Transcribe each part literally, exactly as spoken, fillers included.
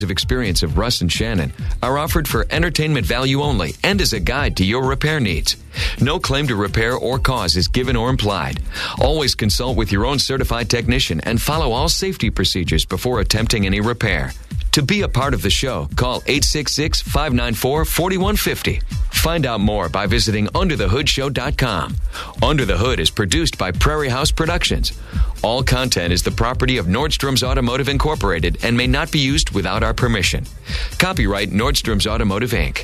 of experience of Russ and Shannon are offered for entertainment value only and as a guide to your repair needs. No claim to repair or cause is given or implied. Always consult with your own certified technician and follow all safety procedures before attempting any repair. To be a part of the show, call eight six six, five nine four, four one five zero. Find out more by visiting under the hood show dot com. Under the Hood is produced by Prairie House Productions. All content is the property of Nordstrom's Automotive Incorporated and may not be used without our permission. Copyright Nordstrom's Automotive, Incorporated.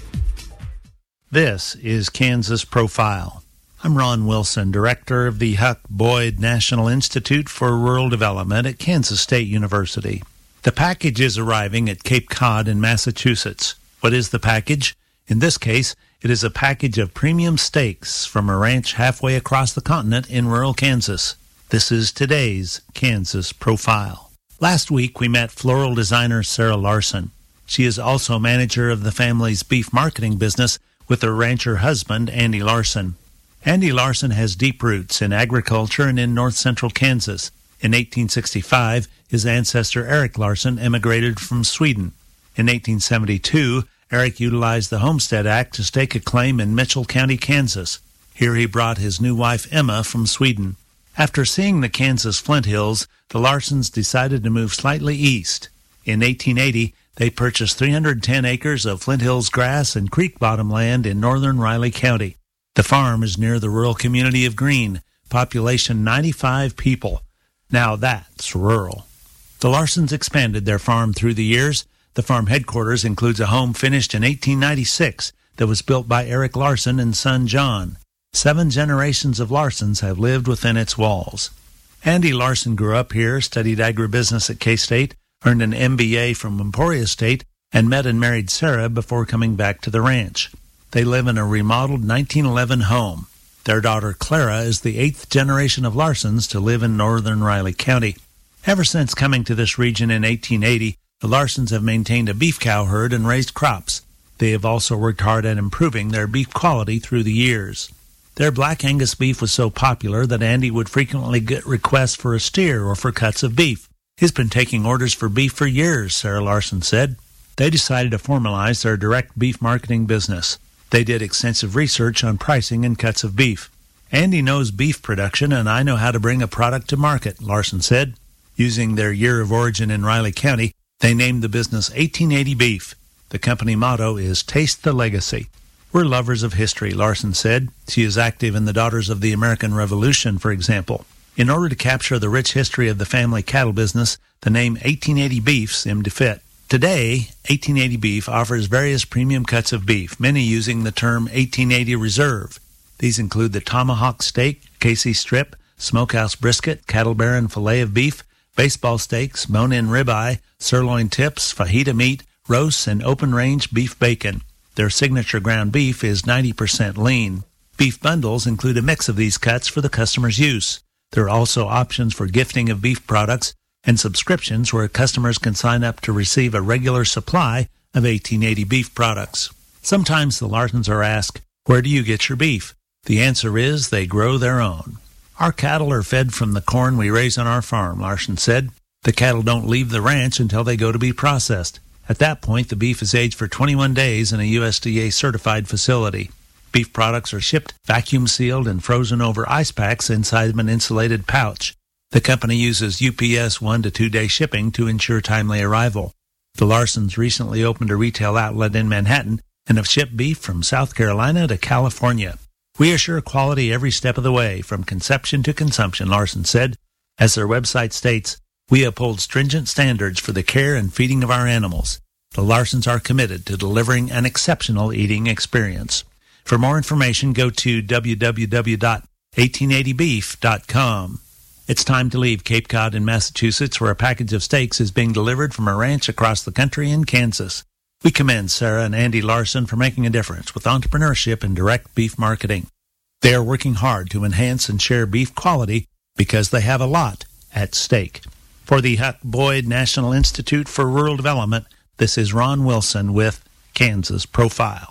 This is Kansas Profile. I'm Ron Wilson, director of the Huck Boyd National Institute for Rural Development at Kansas State University. The package is arriving at Cape Cod in Massachusetts. What is the package? In this case, it is a package of premium steaks from a ranch halfway across the continent in rural Kansas. This is today's Kansas Profile. Last week, we met floral designer Sarah Larson. She is also manager of the family's beef marketing business with her rancher husband, Andy Larson. Andy Larson has deep roots in agriculture and in north central Kansas. In eighteen sixty-five, his ancestor Eric Larson emigrated from Sweden. In eighteen seventy-two, Eric utilized the Homestead Act to stake a claim in Mitchell County, Kansas. Here he brought his new wife Emma from Sweden. After seeing the Kansas Flint Hills, the Larsons decided to move slightly east. In eighteen eighty, they purchased three hundred ten acres of Flint Hills grass and creek bottom land in northern Riley County. The farm is near the rural community of Greene, population ninety-five people. Now that's rural. The Larsons expanded their farm through the years. The farm headquarters includes a home finished in eighteen ninety-six that was built by Eric Larson and son John. Seven generations of Larsons have lived within its walls. Andy Larson grew up here, studied agribusiness at K-State, earned an M B A from Emporia State, and met and married Sarah before coming back to the ranch. They live in a remodeled nineteen eleven home. Their daughter Clara is the eighth generation of Larsons to live in northern Riley County. Ever since coming to this region in eighteen eighty, the Larsons have maintained a beef cow herd and raised crops. They have also worked hard at improving their beef quality through the years. Their Black Angus beef was so popular that Andy would frequently get requests for a steer or for cuts of beef. He's been taking orders for beef for years, Sarah Larson said. They decided to formalize their direct beef marketing business. They did extensive research on pricing and cuts of beef. Andy knows beef production, and I know how to bring a product to market, Larson said. Using their year of origin in Riley County, they named the business eighteen eighty Beef. The company motto is Taste the Legacy. We're lovers of history, Larson said. She is active in the Daughters of the American Revolution, for example. In order to capture the rich history of the family cattle business, the name eighteen eighty Beef seemed to fit. Today, eighteen eighty Beef offers various premium cuts of beef, many using the term eighteen eighty Reserve. These include the tomahawk steak, Casey strip, smokehouse brisket, cattle baron fillet of beef, baseball steaks, bone-in ribeye, sirloin tips, fajita meat, roasts, and open-range beef bacon. Their signature ground beef is ninety percent lean. Beef bundles include a mix of these cuts for the customer's use. There are also options for gifting of beef products and subscriptions where customers can sign up to receive a regular supply of eighteen eighty Beef products. Sometimes the Larsons are asked, where do you get your beef? The answer is they grow their own. Our cattle are fed from the corn we raise on our farm, Larson said. The cattle don't leave the ranch until they go to be processed. At that point, the beef is aged for twenty-one days in a U S D A-certified facility. Beef products are shipped, vacuum-sealed, and frozen over ice packs inside of an insulated pouch. The company uses U P S one to two day shipping to ensure timely arrival. The Larsons recently opened a retail outlet in Manhattan and have shipped beef from South Carolina to California. We assure quality every step of the way, from conception to consumption, Larson said. As their website states, we uphold stringent standards for the care and feeding of our animals. The Larsons are committed to delivering an exceptional eating experience. For more information, go to w w w dot eighteen eighty beef dot com. It's time to leave Cape Cod in Massachusetts, where a package of steaks is being delivered from a ranch across the country in Kansas. We commend Sarah and Andy Larson for making a difference with entrepreneurship and direct beef marketing. They are working hard to enhance and share beef quality because they have a lot at stake. For the Huck Boyd National Institute for Rural Development, this is Ron Wilson with Kansas Profile.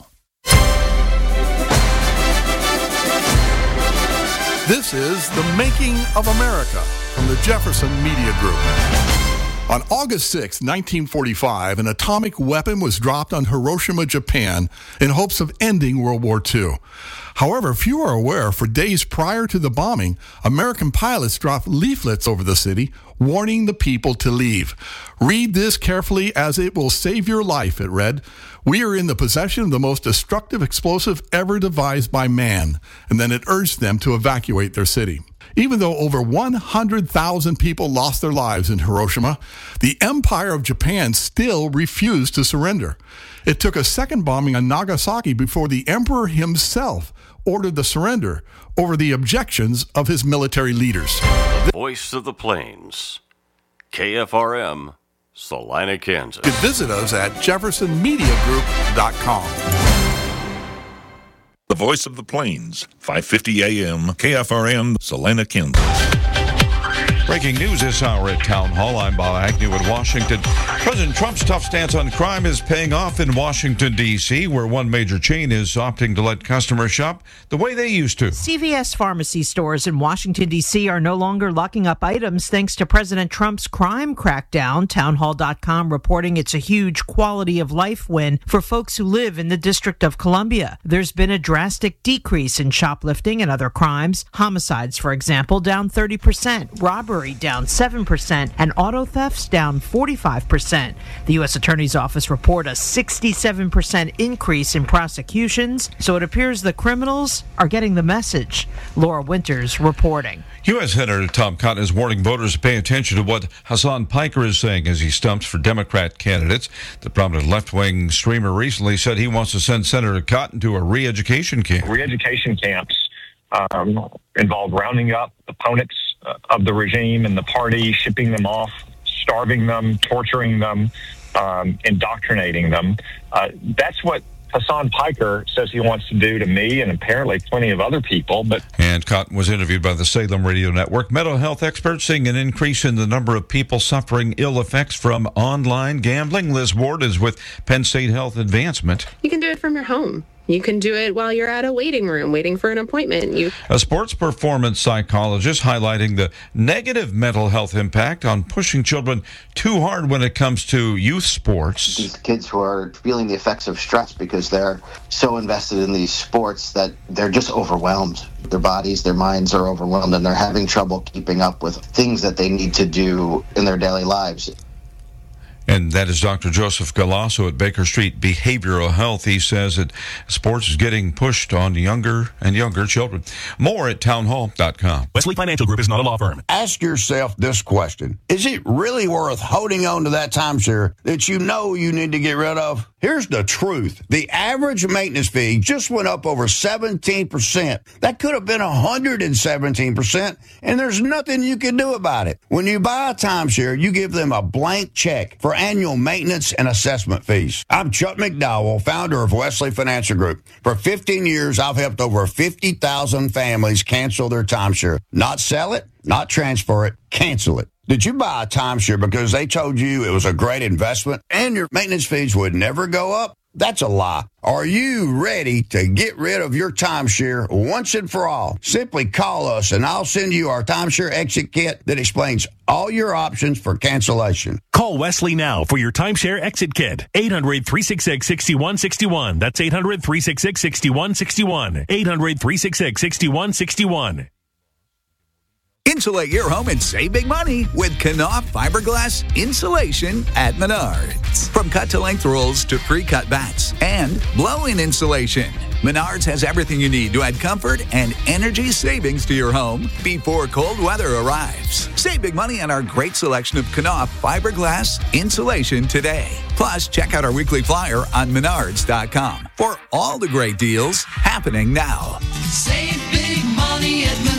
This is The Making of America from the Jefferson Media Group. On August sixth, nineteen forty-five, an atomic weapon was dropped on Hiroshima, Japan, in hopes of ending World War Two. However, few are aware, for days prior to the bombing, American pilots dropped leaflets over the city, warning the people to leave. Read this carefully, as it will save your life, it read. We are in the possession of the most destructive explosive ever devised by man. And then it urged them to evacuate their city. Even though over one hundred thousand people lost their lives in Hiroshima, the Empire of Japan still refused to surrender. It took a second bombing on Nagasaki before the emperor himself ordered the surrender over the objections of his military leaders. Voice of the Plains, K F R M, Salina, Kansas. You can visit us at jefferson media group dot com. The Voice of the Plains, five fifty A M, K F R M, Salina, Kansas. Breaking news this hour at Town Hall. I'm Bob Agnew in Washington. President Trump's tough stance on crime is paying off in Washington, D C, where one major chain is opting to let customers shop the way they used to. C V S pharmacy stores in Washington, D C are no longer locking up items thanks to President Trump's crime crackdown. townhall dot com reporting it's a huge quality of life win for folks who live in the District of Columbia. There's been a drastic decrease in shoplifting and other crimes. Homicides, for example, down thirty percent. Robbery down seven percent, and auto thefts down forty-five percent. The U S Attorney's Office report a sixty-seven percent increase in prosecutions, so it appears the criminals are getting the message. Laura Winters reporting. U S Senator Tom Cotton is warning voters to pay attention to what Hassan Piker is saying as he stumps for Democrat candidates. The prominent left-wing streamer recently said he wants to send Senator Cotton to a re-education camp. Re-education camps um, involve rounding up opponents of the regime and the party, shipping them off, starving them, torturing them, um, indoctrinating them. Uh, that's what Hassan Piker says he wants to do to me and apparently plenty of other people. But And Cotton was interviewed by the Salem Radio Network. Mental health experts seeing an increase in the number of people suffering ill effects from online gambling. Liz Ward is with Penn State Health Advancement. You can do it from your home. You can do it while you're at a waiting room, waiting for an appointment. You... A sports performance psychologist highlighting the negative mental health impact on pushing children too hard when it comes to youth sports. These kids who are feeling the effects of stress because they're so invested in these sports that they're just overwhelmed. Their bodies, their minds are overwhelmed, and they're having trouble keeping up with things that they need to do in their daily lives. And that is Doctor Joseph Galasso at Baker Street Behavioral Health. He says that sports is getting pushed on younger and younger children. More at townhall dot com. Wesley Financial Group is not a law firm. Ask yourself this question. Is it really worth holding on to that timeshare that you know you need to get rid of? Here's the truth. The average maintenance fee just went up over seventeen percent. That could have been one hundred seventeen percent, and there's nothing you can do about it. When you buy a timeshare, you give them a blank check for annual maintenance and assessment fees. I'm Chuck McDowell, founder of Wesley Financial Group. For fifteen years, I've helped over fifty thousand families cancel their timeshare. Not sell it, not transfer it, cancel it. Did you buy a timeshare because they told you it was a great investment and your maintenance fees would never go up? That's a lie. Are you ready to get rid of your timeshare once and for all? Simply call us and I'll send you our timeshare exit kit that explains all your options for cancellation. Call Wesley now for your timeshare exit kit. eight hundred, three six six, six one six one. That's eight hundred, three six six, six one six one. eight hundred, three six six, six one six one. Insulate your home and save big money with Knauf fiberglass insulation at Menards. From cut-to-length rolls to pre-cut bats and blow-in insulation, Menards has everything you need to add comfort and energy savings to your home before cold weather arrives. Save big money on our great selection of Knauf fiberglass insulation today. Plus, check out our weekly flyer on menards dot com for all the great deals happening now. Save big money at Menards.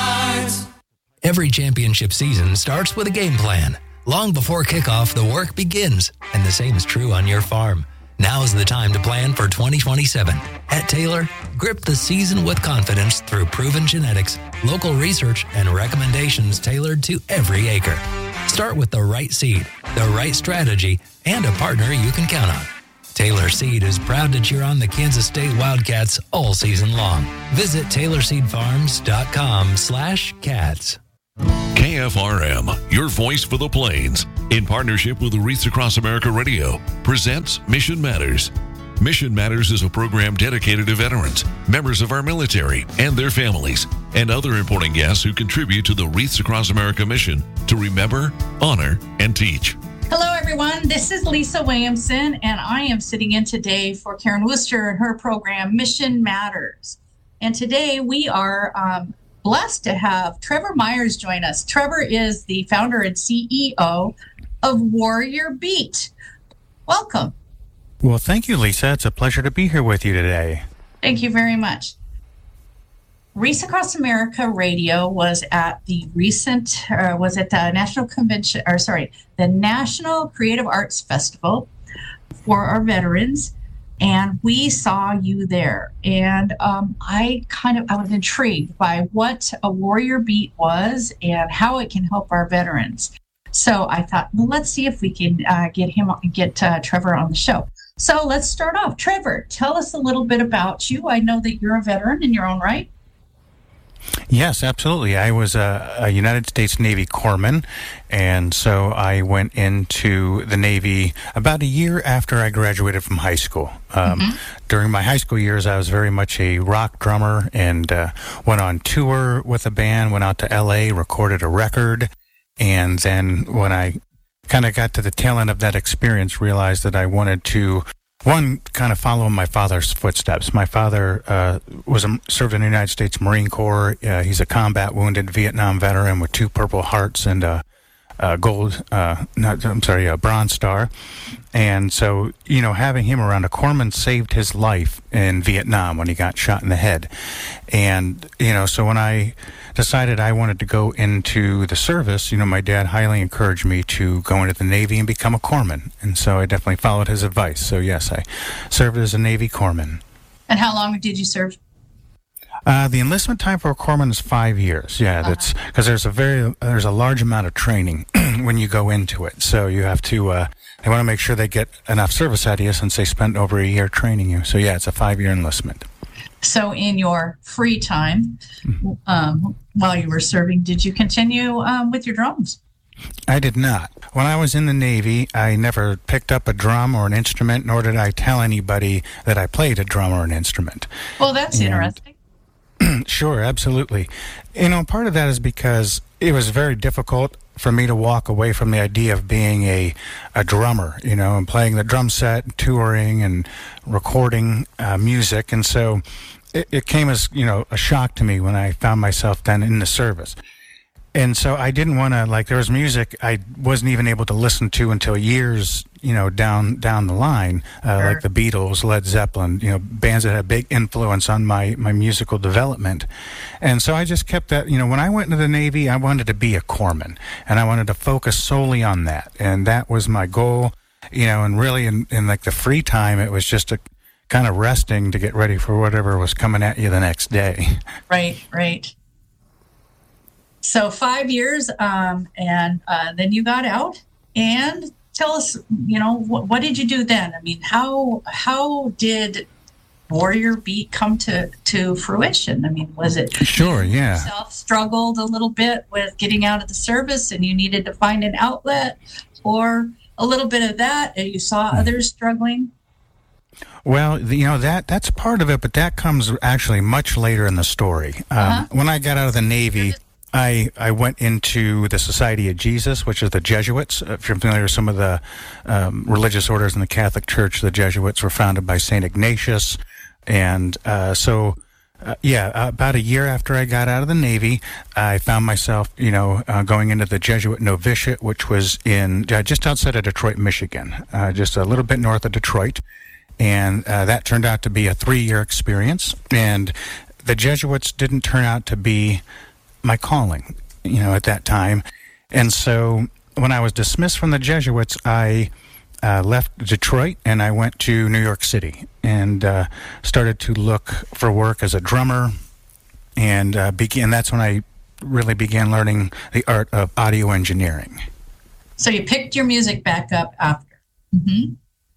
Every championship season starts with a game plan. Long before kickoff, the work begins, and the same is true on your farm. Now's the time to plan for twenty twenty-seven. At Taylor, grip the season with confidence through proven genetics, local research, and recommendations tailored to every acre. Start with the right seed, the right strategy, and a partner you can count on. Taylor Seed is proud to cheer on the Kansas State Wildcats all season long. Visit taylor seed farms dot com slash cats. K K F R M, your voice for the Plains, in partnership with Wreaths Across America Radio, presents Mission Matters. Mission Matters is a program dedicated to veterans, members of our military and their families, and other important guests who contribute to the Wreaths Across America mission to remember, honor, and teach. Hello, everyone. This is Lisa Williamson, and I am sitting in today for Karen Worcester and her program, Mission Matters. And today we are um, blessed to have Trevor Myers join us. Trevor is the founder and C E O of Warrior Beat. Welcome. Well, thank you, Lisa. It's a pleasure to be here with you today. Thank you very much. Wreaths Across America Radio was at the recent, uh, was at the National Convention, or sorry, the National Creative Arts Festival for our veterans, and we saw you there. And um, I kind of, I was intrigued by what a Warrior Beat was and how it can help our veterans. So I thought, well, let's see if we can uh, get him, get uh, Trevor on the show. So let's start off. Trevor, tell us a little bit about you. I know that you're a veteran in your own right. Yes, absolutely. I was a, a United States Navy corpsman, and so I went into the Navy about a year after I graduated from high school. Um, mm-hmm. During my high school years, I was very much a rock drummer and uh, went on tour with a band, went out to L A, recorded a record, and then when I kind of got to the tail end of that experience, realized that I wanted to One, kind of follow in my father's footsteps. My father uh, was a, served in the United States Marine Corps. Uh, he's a combat wounded Vietnam veteran with two Purple Hearts and a, a gold, uh, not, I'm sorry, a Bronze Star. And so, you know, having him around, a corpsman saved his life in Vietnam when he got shot in the head. And, you know, so when I decided I wanted to go into the service, you know, my dad highly encouraged me to go into the Navy and become a corpsman. And so I definitely followed his advice. So, yes, I served as a Navy corpsman. And how long did you serve? Uh, the enlistment time for a corpsman is five years. Yeah, uh-huh. That's because there's a very there's a large amount of training when you go into it. So you have to uh, they want to make sure they get enough service out of you since they spent over a year training you. So yeah, it's a five year enlistment. So in your free time, um, while you were serving, did you continue um, with your drums? I did not. When I was in the Navy, I never picked up a drum or an instrument, nor did I tell anybody that I played a drum or an instrument. Well, that's and, interesting. Sure, absolutely. You know, part of that is because it was very difficult for me to walk away from the idea of being a, a drummer, you know, and playing the drum set, touring and recording uh, music. And so it, it came as, you know, a shock to me when I found myself then in the service. And so I didn't want to, like, there was music I wasn't even able to listen to until years, you know, down down the line, uh, sure. like the Beatles, Led Zeppelin, you know, bands that had a big influence on my, my musical development. And so I just kept that, you know, when I went into the Navy, I wanted to be a corpsman, and I wanted to focus solely on that. And that was my goal, you know, and really in, in like the free time, it was just a kind of resting to get ready for whatever was coming at you the next day. Right, right. So five years, um, and uh, then you got out. And tell us, you know, what, what did you do then? I mean, how how did Warrior Beat come to, to fruition? I mean, was it sure? Yeah, yourself struggled a little bit with getting out of the service, and you needed to find an outlet, or a little bit of that, and you saw others struggling? Well, you know, that that's part of it, but that comes actually much later in the story. Um, uh-huh. When I got out of the Navy, I, I went into the Society of Jesus, which is the Jesuits. If you're familiar with some of the um, religious orders in the Catholic Church, the Jesuits were founded by Saint Ignatius. And uh, so, uh, yeah, about a year after I got out of the Navy, I found myself, you know, uh, going into the Jesuit novitiate, which was in uh, just outside of Detroit, Michigan, uh, just a little bit north of Detroit. And uh, that turned out to be a three-year experience. And the Jesuits didn't turn out to be my calling, you know, at that time. And so when I was dismissed from the Jesuits, I uh, left Detroit and I went to New York City and uh, started to look for work as a drummer. And uh, began, that's when I really began learning the art of audio engineering. So you picked your music back up after. Mm-hmm.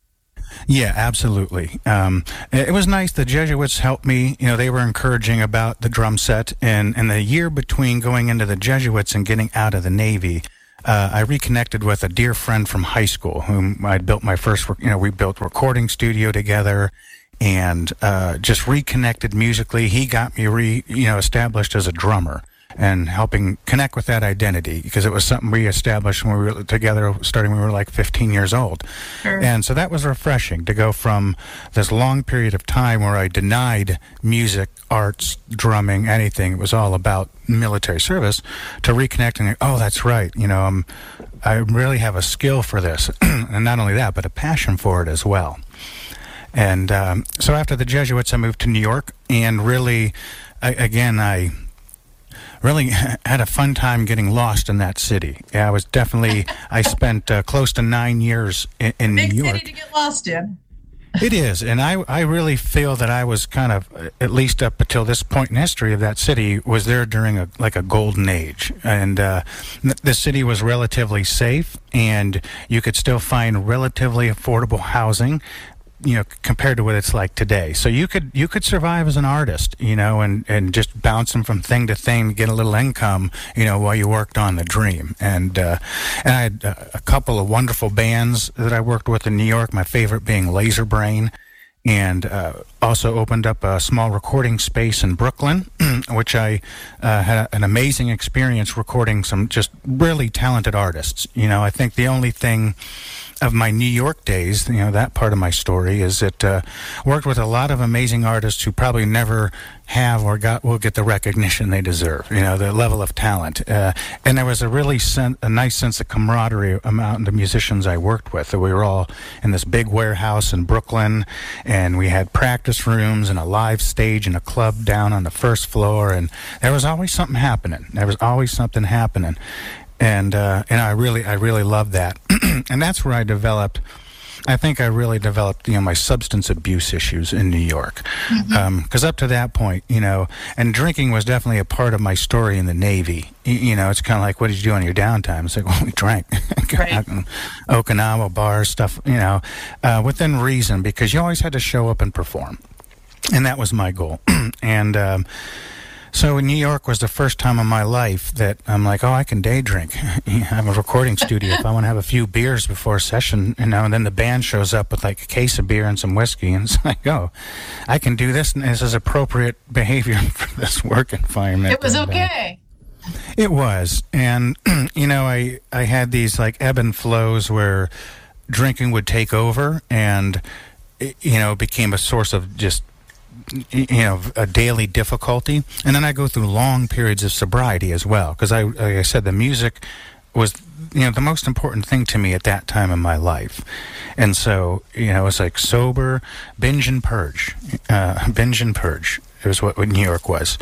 Yeah, absolutely. Um, it was nice. The Jesuits helped me. You know, they were encouraging about the drum set. And, and the year between going into the Jesuits and getting out of the Navy, uh, I reconnected with a dear friend from high school whom I'd built my first, you know, we built a recording studio together and uh, just reconnected musically. He got me re, you know, established as a drummer and helping connect with that identity because it was something we established when we were together starting when we were like fifteen years old. Sure. And so that was refreshing to go from this long period of time where I denied music, arts, drumming, anything. It was all about military service to reconnecting. Oh, that's right. You know, um, I really have a skill for this. And not only that, but a passion for it as well. And um, so after the Jesuits, I moved to New York and really, I, again, I... really had a fun time getting lost in that city. Yeah, I was definitely, I spent uh, close to nine years in, in New York. Big city to get lost in. It is, and I, I really feel that I was kind of, at least up until this point in history of that city, was there during a like a golden age. And uh, the city was relatively safe, and you could still find relatively affordable housing, you know, compared to what it's like today. So you could you could survive as an artist, you know, and, and just bouncing from thing to thing, get a little income, you know, while you worked on the dream. And uh, and I had a couple of wonderful bands that I worked with in New York, my favorite being Laser Brain, and uh, also opened up a small recording space in Brooklyn, which I uh, had an amazing experience recording some just really talented artists. You know, I think the only thing of my New York days, you know, that part of my story is that uh, worked with a lot of amazing artists who probably never have or got will get the recognition they deserve, you know, the level of talent. Uh, and there was a really sen- a nice sense of camaraderie among the musicians I worked with. We were all in this big warehouse in Brooklyn, and we had practice rooms and a live stage and a club down on the first floor, and there was always something happening. There was always something happening. And uh, and I really I really loved that, and that's where I developed. I think I really developed, you know, my substance abuse issues in New York, because mm-hmm. um, up to that point, you know, and drinking was definitely a part of my story in the Navy. You, you know, it's kind of like, what did you do on your downtime? It's like, well, we drank, right. Okinawa bars, stuff, you know, uh, within reason, because you always had to show up and perform, and that was my goal, and. Um, So New York was the first time in my life that I'm like, oh, I can day drink. I have a recording studio. If I want to have a few beers before a session, you know, and then the band shows up with like a case of beer and some whiskey, and it's like, oh, I can do this, and this is appropriate behavior for this work environment. It was okay. Uh, it was, and you know, I I had these like ebb and flows where drinking would take over, and it, you know, it became a source of just. You know, a daily difficulty, and then I go through long periods of sobriety as well, because I, like I said, the music was, you know, the most important thing to me at that time in my life, and so, you know, it was like sober, binge and purge, uh, binge and purge. It was what, what New York was.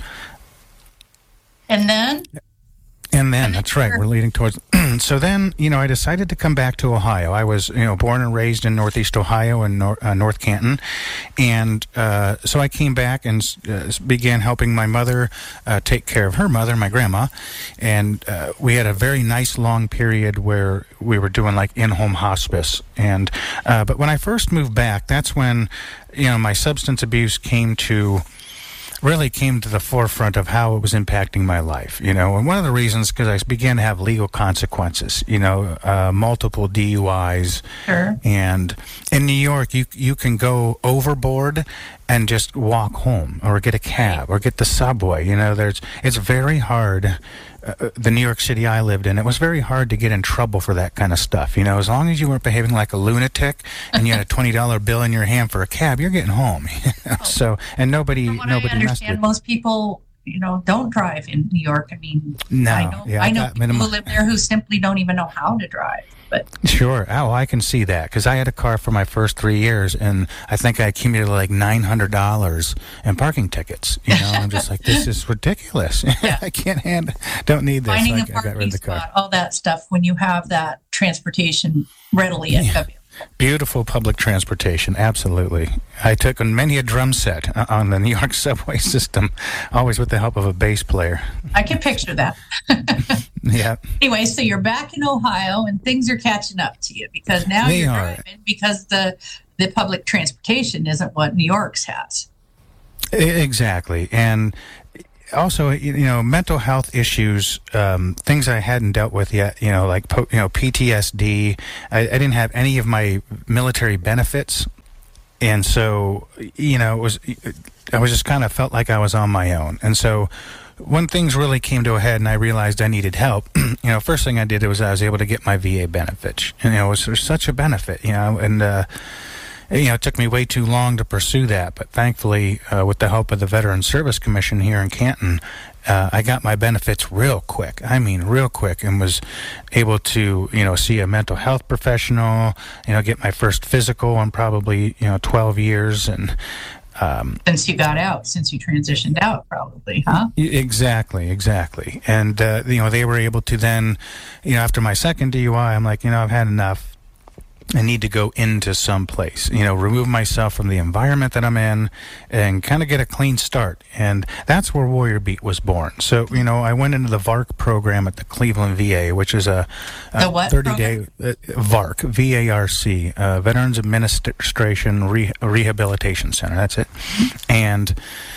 And then. And then, that's right, we're leading towards... So then, you know, I decided to come back to Ohio. I was, you know, born and raised in Northeast Ohio in nor- uh, North Canton. And uh, so I came back and uh, began helping my mother uh, take care of her mother, my grandma. And uh, we had a very nice long period where we were doing, like, in-home hospice. And uh, but when I first moved back, that's when, you know, my substance abuse came to... really came to the forefront of how it was impacting my life, you know, and one of the reasons because I began to have legal consequences, you know, uh, multiple D U Is, sure. And in New York, you you can go overboard and just walk home or get a cab or get the subway, you know, there's it's very hard. Uh, the New York City I lived in, it was very hard to get in trouble for that kind of stuff. You know, as long as you weren't behaving like a lunatic and you had a twenty dollar bill in your hand for a cab, you're getting home. You know? oh. So, and nobody, From what nobody I understand, most people, you know, don't drive in New York. I mean, no, I know, yeah, I know people minimum. who live there who simply don't even know how to drive. But sure. Oh, I can see that because I had a car for my first three years, and I think I accumulated like nine hundred dollars in parking tickets. You know, I'm just like, this is ridiculous. Yeah. I can't hand, don't need this. Finding so I, a parking I got rid of the car. spot, all that stuff. When you have that transportation readily at yeah. W. Beautiful public transportation, absolutely. I took on many a drum set on the New York subway system, always with the help of a bass player. I can picture that. Yeah. Anyway, so you're back in Ohio, and things are catching up to you because now they you're are. driving because the the public transportation isn't what New York's has. Exactly. And also, you know, mental health issues, um, things I hadn't dealt with yet, you know, like, you know, P T S D. I, I didn't have any of my military benefits. And so, you know, it was, I was just kind of felt like I was on my own. And so when things really came to a head and I realized I needed help, you know, first thing I did was I was able to get my V A benefits. And, you know, it was such a benefit, you know, and, uh, you know, it took me way too long to pursue that, but thankfully, uh, with the help of the Veterans Service Commission here in Canton, uh, I got my benefits real quick. I mean, real quick, and was able to, you know, see a mental health professional, you know, get my first physical in probably, you know, twelve years. And um, since you got out, since you transitioned out, probably, huh? Exactly, exactly. And, uh, you know, they were able to then, you know, after my second D U I, I'm like, you know, I've had enough. I need to go into some place, you know, remove myself from the environment that I'm in and kind of get a clean start. And that's where Warrior Beat was born. So, you know, I went into the V A R C program at the Cleveland V A, which is a, a thirty-day uh, V A R C, V A R C, uh, Veterans Administration Re- Rehabilitation Center. That's it. And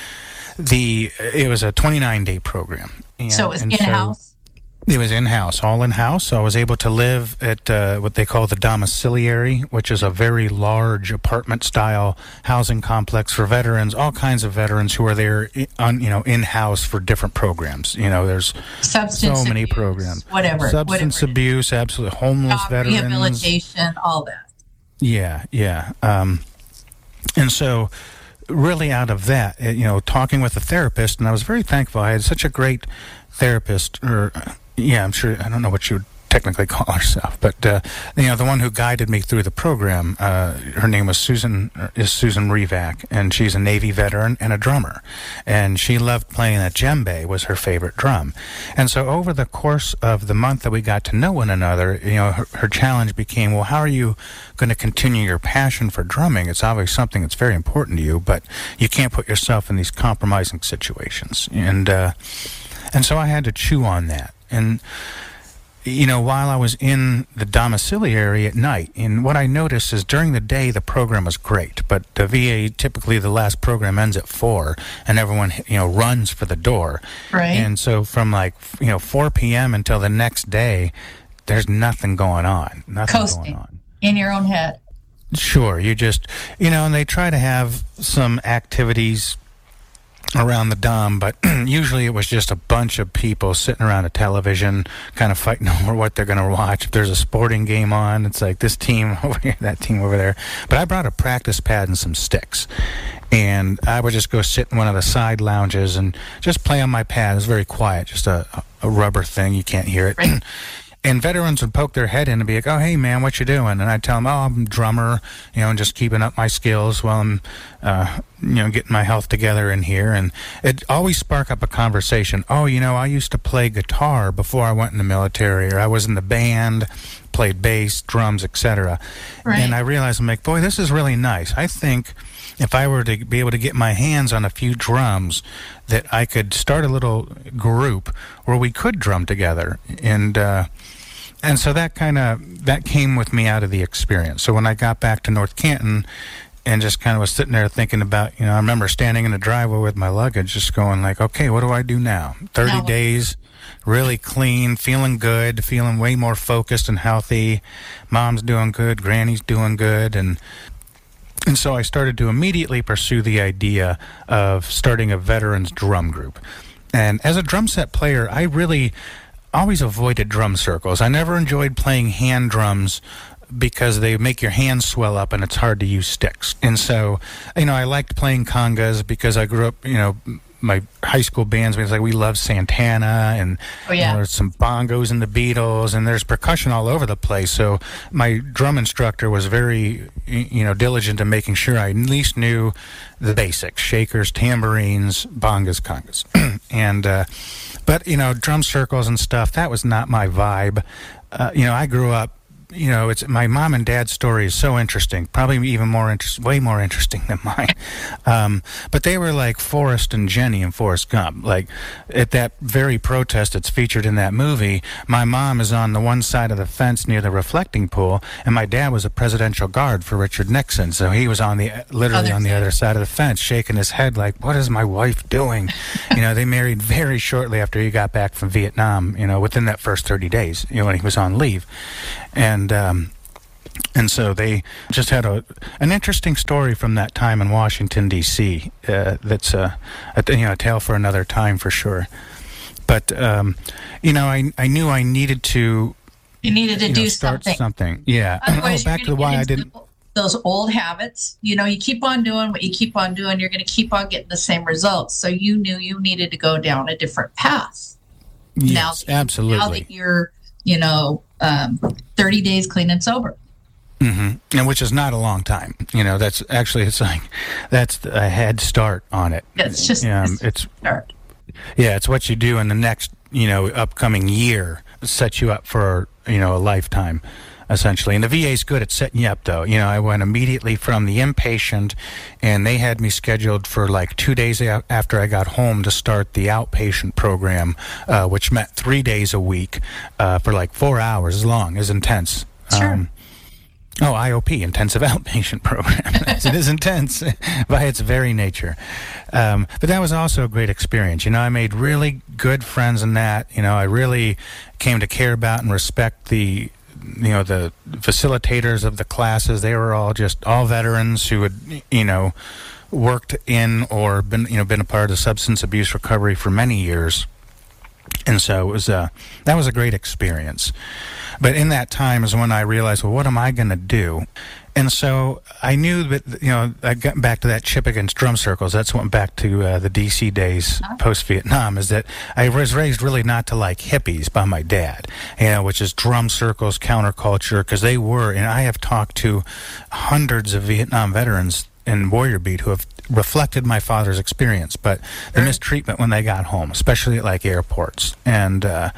the it was a twenty-nine day program. And, so it was in-house? So, it was in-house, all in-house. So I was able to live at uh, what they call the domiciliary, which is a very large apartment-style housing complex for veterans, all kinds of veterans who are there, on, you know, in-house for different programs. You know, there's substance so many abuse, programs. Whatever. Substance whatever abuse, absolutely. Homeless Job veterans. Rehabilitation, all that. Yeah, yeah. Um, and so really out of that, you know, talking with a therapist, and I was very thankful. I had such a great therapist, or... Yeah, I'm sure. I don't know what you would technically call herself, but uh, you know, the one who guided me through the program. Uh, her name was Susan. Is Susan Revac, and she's a Navy veteran and a drummer, and she loved playing a djembe. Was her favorite drum, and so over the course of the month that we got to know one another, you know, her, her challenge became, well, how are you going to continue your passion for drumming? It's obviously something that's very important to you, but you can't put yourself in these compromising situations, and uh, and so I had to chew on that. And, you know, while I was in the domiciliary at night, and what I noticed is during the day the program was great, but the V A, typically the last program ends at four, and everyone, you know, runs for the door. Right. And so from like, you know, four p.m. until the next day, there's nothing going on. Nothing Coasting going on. In your own head. Sure. You just, you know, and they try to have some activities around the Dom, but usually it was just a bunch of people sitting around a television kind of fighting over what they're going to watch. If there's a sporting game on, it's like this team over here, that team over there. But I brought a practice pad and some sticks, and I would just go sit in one of the side lounges and just play on my pad. It was very quiet, just a, a rubber thing. You can't hear it. Right. And veterans would poke their head in and be like, oh, hey, man, what you doing? And I'd tell them, oh, I'm a drummer, you know, and just keeping up my skills while I'm, uh, you know, getting my health together in here. And it always spark up a conversation. Oh, you know, I used to play guitar before I went in the military, or I was in the band, played bass, drums, et cetera. Right. And I realized, I'm like, boy, this is really nice. I think if I were to be able to get my hands on a few drums, that I could start a little group where we could drum together. And, uh, And so that kind of, that came with me out of the experience. So when I got back to North Canton and just kind of was sitting there thinking about, you know, I remember standing in the driveway with my luggage just going like, okay, what do I do now? thirty no. days, really clean, feeling good, feeling way more focused and healthy. Mom's doing good, Granny's doing good. And and so I started to immediately pursue the idea of starting a veterans drum group. And as a drum set player, I really always avoided drum circles. I never enjoyed playing hand drums because they make your hands swell up and it's hard to use sticks. And so, you know, I liked playing congas because I grew up, you know, my high school bands, was like we loved Santana, and oh, yeah. you know, there's some bongos and the Beatles, and there's percussion all over the place. So my drum instructor was very, you know, diligent in making sure I at least knew the basics: shakers, tambourines, bongas, congas, and uh, but you know, drum circles and stuff, that was not my vibe. Uh, you know, I grew up you know, it's my mom and dad's story is so interesting, probably even more interest, way more interesting than mine. Um, but they were like Forrest and Jenny in Forrest Gump. Like at that very protest that's featured in that movie, my mom is on the one side of the fence near the reflecting pool, and my dad was a presidential guard for Richard Nixon, so he was on the literally on the other side of the fence, shaking his head like, "What is my wife doing?" You know, they married very shortly after he got back from Vietnam. You know, within that first thirty days, you know, when he was on leave, and um, and so they just had a an interesting story from that time in Washington D C Uh, that's a, a you know a tale for another time for sure. But um, you know, I I knew I needed to. You needed to you do know, start something. something. Yeah. Otherwise, oh, back to the why I didn't. Those old habits, you know, you keep on doing what you keep on doing, you're going to keep on getting the same results. So you knew you needed to go down a different path. Yes, now that, absolutely. Now that you're, you know, um, thirty days clean and sober. Mm-hmm. And which is not a long time. You know, that's actually, it's like, that's a head start on it. It's just um, a it's start. Yeah, it's what you do in the next, you know, upcoming year sets you up for, you know, a lifetime, essentially. And the V A's good at setting you up, though. You know, I went immediately from the inpatient, and they had me scheduled for like two days a- after I got home to start the outpatient program, uh, which meant three days a week uh, for like four hours long. It was intense. Sure. Um, Oh, I O P, Intensive Outpatient Program. It is intense by its very nature. Um, but that was also a great experience. You know, I made really good friends in that. You know, I really came to care about and respect the, you know, the facilitators of the classes. They were all just all veterans who had, you know, worked in or been, you know, been a part of substance abuse recovery for many years. And so it was a, that was a great experience. But in that time is when I realized, well, what am I going to do? And so I knew that, you know, I got back to that chip against drum circles. That's what went back to uh, the D C days post-Vietnam, is that I was raised really not to like hippies by my dad, you know, which is drum circles, counterculture, because they were, and I have talked to hundreds of Vietnam veterans in Warrior Beat who have reflected my father's experience, but the mistreatment when they got home, especially at like airports. And, uh,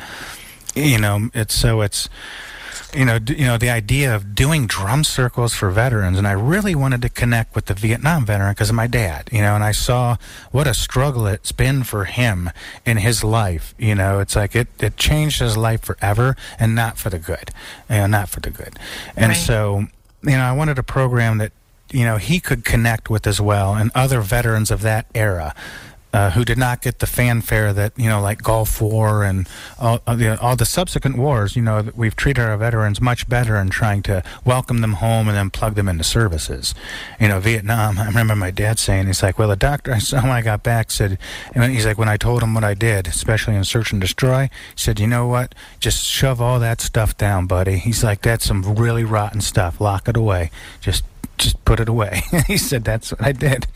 you know, it's so it's, you know, d- you know, the idea of doing drum circles for veterans, and I really wanted to connect with the Vietnam veteran because of my dad, you know, and I saw what a struggle it's been for him in his life. You know, it's like it, it changed his life forever, and not for the good, you know, not for the good. And Right. so, you know, I wanted a program that, you know, he could connect with as well, and other veterans of that era. Uh, who did not get the fanfare that, you know, like Gulf War and all, all, the, all the subsequent wars, you know, we've treated our veterans much better in trying to welcome them home and then plug them into services. You know, Vietnam, I remember my dad saying, he's like, well, the doctor I saw when I got back said, and he's like, when I told him what I did, especially in Search and Destroy, he said, you know what, just shove all that stuff down, buddy. He's like, that's some really rotten stuff. Lock it away. Just just put it away. He said, that's what I did.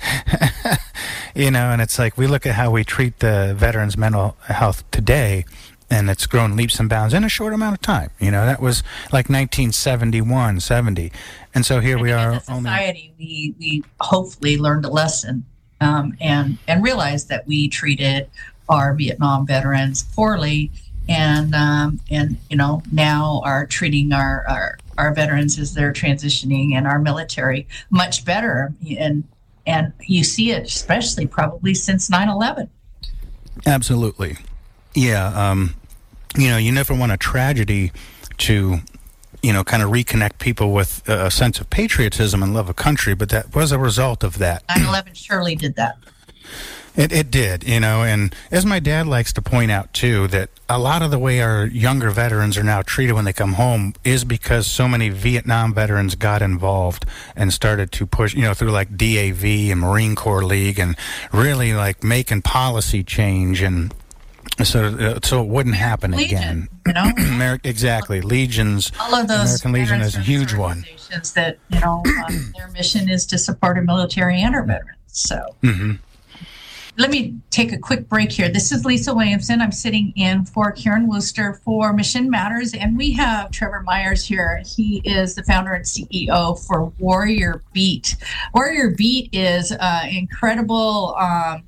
You know, and it's like we look at how we treat the veterans' mental health today, and it's grown leaps and bounds in a short amount of time. You know, that was like nineteen seventy-one, seventy. And so here I we think are. as a society, we, we hopefully learned a lesson um, and, and realized that we treated our Vietnam veterans poorly, and, um, and you know, now are treating our, our our veterans as they're transitioning and our military much better. And and you see it especially probably since nine eleven. Absolutely. Yeah. Um, you know, you never want a tragedy to, you know, kind of reconnect people with a sense of patriotism and love of country, but that was a result of that. nine eleven surely did that. It it did, you know, and as my dad likes to point out, too, that a lot of the way our younger veterans are now treated when they come home is because so many Vietnam veterans got involved and started to push, you know, through like D A V and Marine Corps League and really like making policy change, and so uh, so it wouldn't happen Legion, again. You know, Amer- exactly. Legions. all of those American Legion is a huge one. organizations that, you know, um, their mission is to support our military and our veterans. So. Mm-hmm. Let me take a quick break here. This is Lisa Williamson. I'm sitting in for Karen Wooster for Mission Matters, and we have Trevor Myers here. He is the founder and C E O for Warrior Beat. Warrior Beat is an incredible um,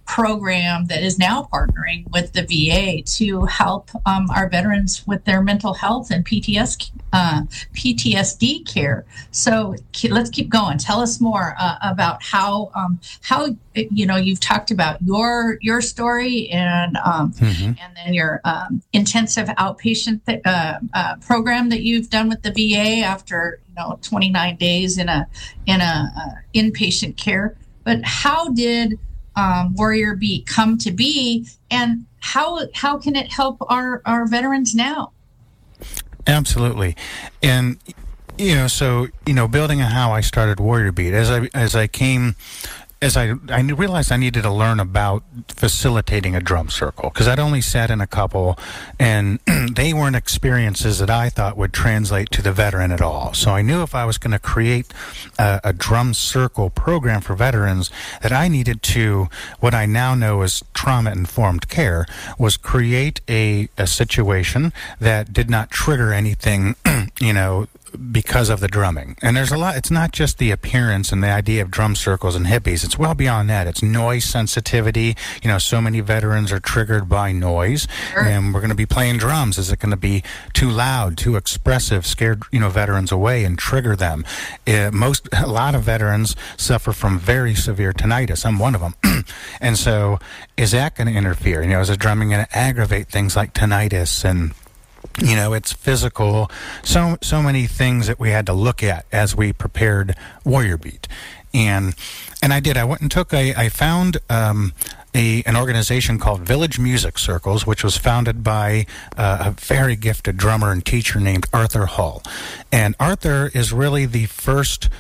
program that is now partnering with the V A to help um, our veterans with their mental health and P T S, uh, P T S D care. So let's keep going. Tell us more uh, about how um, how you know you've talked about your your story and um, mm-hmm. and then your um, intensive outpatient th- uh, uh, program that you've done with the V A after you know twenty-nine days in a in a uh, inpatient care. But how did Um, Warrior Beat come to be, and how how can it help our, our veterans now? Absolutely, and you know, so you know, building on how I started Warrior Beat, as I as I came. As I, I realized I needed to learn about facilitating a drum circle, because I'd only sat in a couple, and they weren't experiences that I thought would translate to the veteran at all. So I knew if I was going to create a, a drum circle program for veterans, that I needed to, what I now know as trauma-informed care, was create a, a situation that did not trigger anything, you know, because of the drumming. And there's a lot, it's not just the appearance and the idea of drum circles and hippies. It's well beyond that. It's noise sensitivity. You know, so many veterans are triggered by noise. Sure. And we're going to be playing drums. Is it going to be too loud, too expressive, scared, you know, veterans away and trigger them? Uh, most, a lot of veterans suffer from very severe tinnitus. I'm one of them. And so is that going to interfere? You know, is the drumming going to aggravate things like tinnitus? And you know, it's physical. So so many things that we had to look at as we prepared Warrior Beat, and and I did. I went and took a. I found um, a an organization called Village Music Circles, which was founded by uh, a very gifted drummer and teacher named Arthur Hull, and Arthur is really the first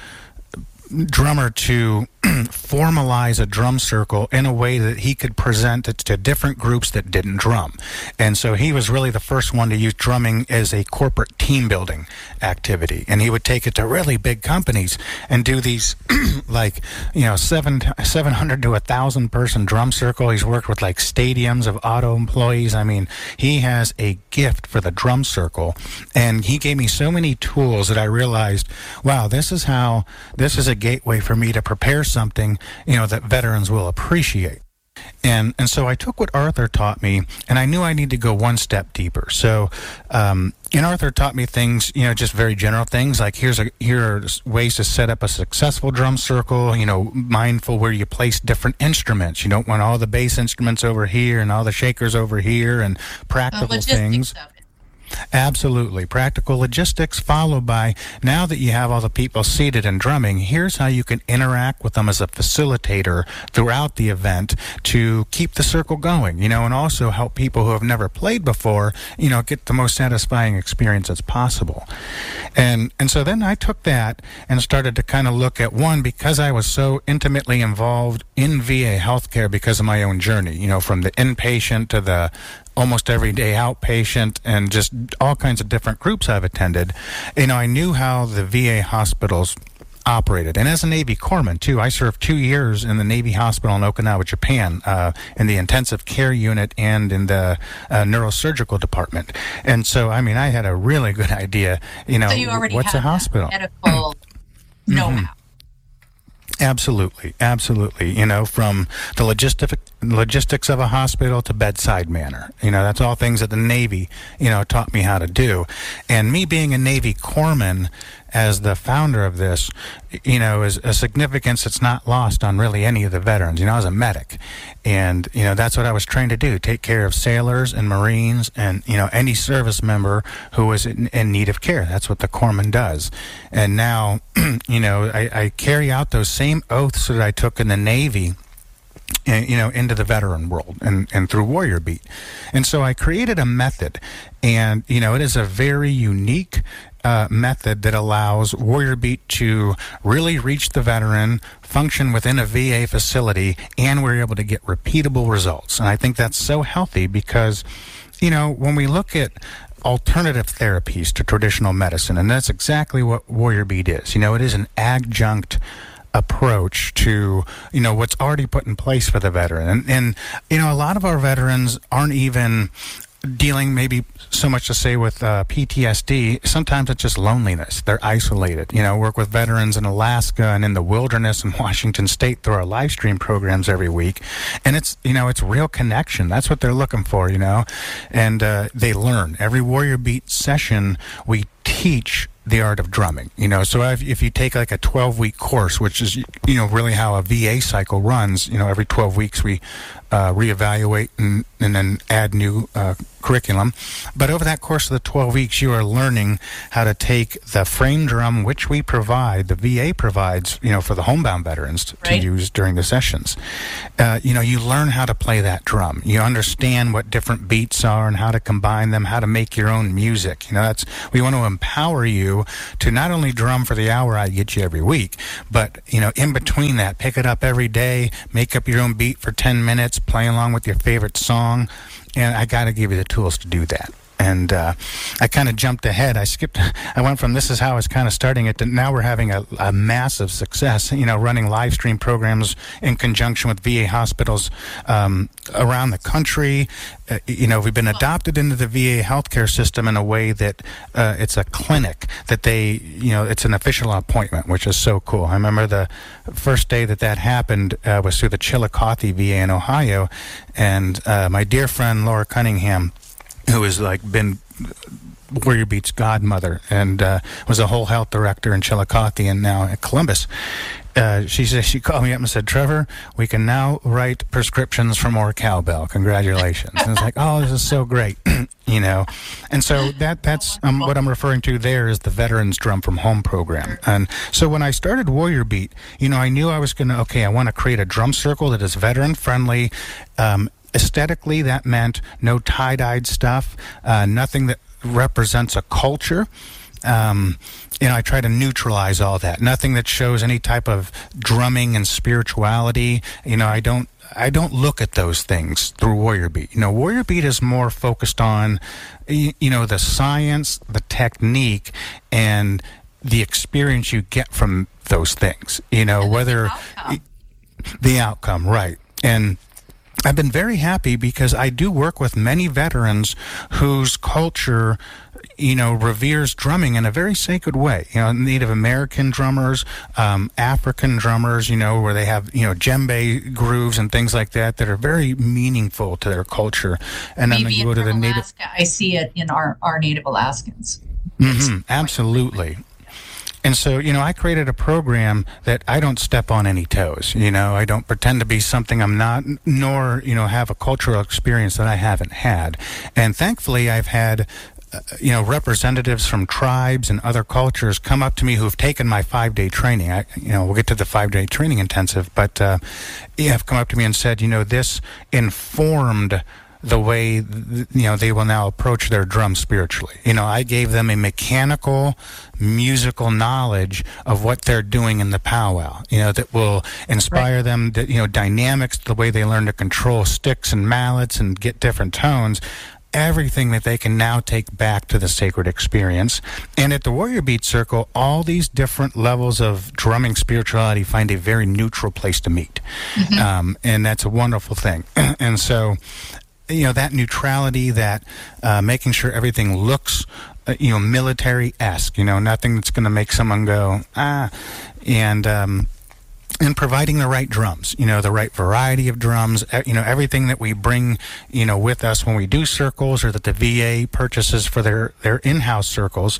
drummer to formalize a drum circle in a way that he could present it to different groups that didn't drum. And so he was really the first one to use drumming as a corporate team building activity. And he would take it to really big companies and do these like, you know, seven, seven hundred to a thousand person drum circle. He's worked with like stadiums of auto employees. I mean, he has a gift for the drum circle. And he gave me so many tools that I realized, wow, this is how, this is a gateway for me to prepare something, you know, that veterans will appreciate. And and so I took what Arthur taught me, and I knew I needed to go one step deeper. So, um, and Arthur taught me things, you know, just very general things, like here's a here are ways to set up a successful drum circle, you know, mindful where you place different instruments. You don't want all the bass instruments over here and all the shakers over here, and practical uh, things. Stuff. Absolutely. Practical logistics followed by, now that you have all the people seated and drumming, here's how you can interact with them as a facilitator throughout the event to keep the circle going, you know, and also help people who have never played before, you know, get the most satisfying experience as possible. And and so then I took that and started to kind of look at, one, because I was so intimately involved in V A healthcare because of my own journey, you know, from the inpatient to the almost everyday outpatient and just all kinds of different groups I've attended, you know, I knew how the V A hospitals operated. And as a Navy corpsman, too, I served two years in the Navy hospital in Okinawa, Japan, uh, in the intensive care unit and in the uh, neurosurgical department. And so, I mean, I had a really good idea, you know, so you already what's a hospital? Medical know-how. Mm-hmm. Absolutely, absolutely. You know, from the logistic logistics of a hospital to bedside manner. You know, that's all things that the Navy, you know, taught me how to do. And me being a Navy corpsman as the founder of this, you know, is a significance that's not lost on really any of the veterans. You know, I was a medic, and, you know, that's what I was trained to do, take care of sailors and Marines and, you know, any service member who was in, in need of care. That's what the corpsman does. And now, you know, I, I carry out those same oaths that I took in the Navy, you know, into the veteran world and, and through Warrior Beat. And so I created a method, and, you know, it is a very unique uh, method that allows Warrior Beat to really reach the veteran, function within a V A facility, and we're able to get repeatable results. And I think that's so healthy because, you know, when we look at alternative therapies to traditional medicine, and that's exactly what Warrior Beat is. You know, it is an adjunct approach to, you know, what's already put in place for the veteran. And, and, you know, a lot of our veterans aren't even dealing maybe so much to say with uh, P T S D, sometimes it's just loneliness. They're isolated. You know, work with veterans in Alaska and in the wilderness in Washington State through our live stream programs every week. And it's, you know, it's real connection. That's what they're looking for, you know. And uh, they learn. Every Warrior Beat session, we teach the art of drumming, you know. So if, if you take like a twelve-week course, which is, you know, really how a V A cycle runs, you know, every twelve weeks we uh, reevaluate and, and then add new uh, curriculum. But over that course of the twelve weeks, you are learning how to take the frame drum, which we provide, the V A provides, you know, for the homebound veterans to, right. to use during the sessions. Uh, you know, you learn how to play that drum. You understand what different beats are and how to combine them, how to make your own music. You know, that's, we want to empower you to not only drum for the hour I get you every week, but, you know, in between that, pick it up every day, make up your own beat for ten minutes, play along with your favorite song, and I got to give you the tools to do that. And uh, I kind of jumped ahead. I skipped. I went from this is how I was kind of starting it to now we're having a, a massive success, you know, running live stream programs in conjunction with V A hospitals um, around the country. Uh, you know, we've been adopted into the V A healthcare system in a way that uh, it's a clinic that they, you know, it's an official appointment, which is so cool. I remember the first day that that happened uh, was through the Chillicothe V A in Ohio, and uh, my dear friend Laura Cunningham, who has like been Warrior Beat's godmother and uh, was a whole health director in Chillicothe and now at Columbus. Uh, she said, she called me up and said, "Trevor, we can now write prescriptions for more cowbell. Congratulations!" And I was like, "Oh, this is so great," you know. And so that that's um, what I'm referring to there is the Veterans Drum from Home program. And so when I started Warrior Beat, you know, I knew I was going to okay, I want to create a drum circle that is veteran friendly. Um, Aesthetically, that meant no tie-dyed stuff, uh, nothing that represents a culture. Um, you know, I try to neutralize all that. Nothing that shows any type of drumming and spirituality. You know, I don't, I don't look at those things through Warrior Beat. You know, Warrior Beat is more focused on, you, you know, the science, the technique, and the experience you get from those things. You know, and whether the outcome. the outcome, right? And I've been very happy because I do work with many veterans whose culture, you know, reveres drumming in a very sacred way. You know, Native American drummers, um, African drummers, you know, where they have, you know, djembe grooves and things like that that are very meaningful to their culture. And Maybe then you go to the Native. Alaska, I see it in our, our Native Alaskans. Mm-hmm, absolutely. And so, you know, I created a program that I don't step on any toes. You know, I don't pretend to be something I'm not, nor, you know, have a cultural experience that I haven't had. And thankfully, I've had, uh, you know, representatives from tribes and other cultures come up to me who've taken my five-day training. I, you know, we'll get to the five-day training intensive, but uh, yeah, have come up to me and said, you know, this informed the way, you know, they will now approach their drum spiritually. You know, I gave them a mechanical, musical knowledge of what they're doing in the powwow, you know, that will inspire right. them, that, you know, dynamics, the way they learn to control sticks and mallets and get different tones, everything that they can now take back to the sacred experience. And at the Warrior Beat Circle, all these different levels of drumming spirituality find a very neutral place to meet. Mm-hmm. Um, and that's a wonderful thing. And so, you know, that neutrality, that uh, making sure everything looks, uh, you know, military-esque, you know, nothing that's going to make someone go, ah, and um, and providing the right drums, you know, the right variety of drums, you know, everything that we bring, you know, with us when we do circles or that the V A purchases for their, their in-house circles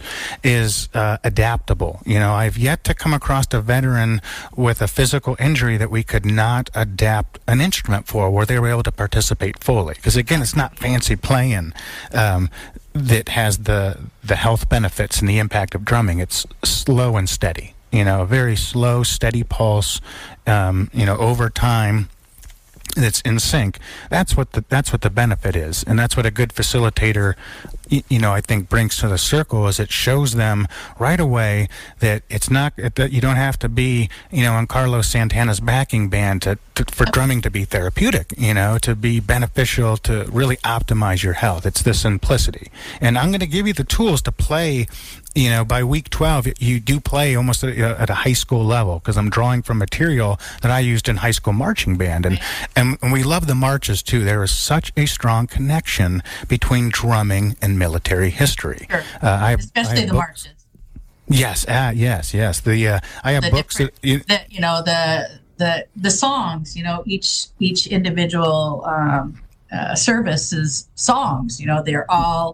is uh, adaptable. You know, I've yet to come across a veteran with a physical injury that we could not adapt an instrument for where they were able to participate fully. Because, again, it's not fancy playing um, that has the the health benefits and the impact of drumming. It's slow and steady. You know, a very slow, steady pulse, um, you know, over time that's in sync. That's what the that's what the benefit is. And that's what a good facilitator, you, you know, I think brings to the circle is it shows them right away that it's not, that you don't have to be, you know, on Carlos Santana's backing band to, to for drumming to be therapeutic, you know, to be beneficial, to really optimize your health. It's the simplicity. And I'm going to give you the tools to play you know, by week twelve, you do play almost at, at a high school level because I'm drawing from material that I used in high school marching band. And, and, and we love the marches, too. There is such a strong connection between drumming and military history. Sure. Uh, I have, Especially I have the books. marches. Yes, uh, yes, yes. The uh, I have The books that... You, the, you know, the, the, the songs, you know, each, each individual um, uh, service is songs. You know, they're all